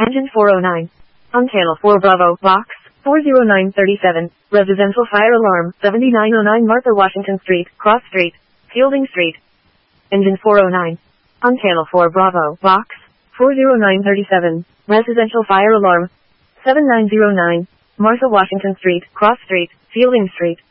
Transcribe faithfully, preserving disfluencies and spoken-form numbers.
Engine four oh nine. Untala four Bravo, Box, four oh nine thirty-seven, Residential Fire Alarm, seventy-nine oh nine Martha Washington Street, Cross Street, Fielding Street. Engine four oh nine. Untala four Bravo, Box, four oh nine thirty-seven, Residential Fire Alarm, seven nine oh nine, Martha Washington Street, Cross Street, Fielding Street.